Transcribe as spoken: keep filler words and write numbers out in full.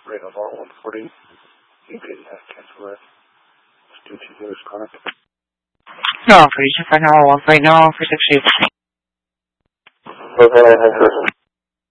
Radar one forty. You can uh, cancel that. Due to the misconduct. No, for you, five nine one, right now, for six eight. Okay,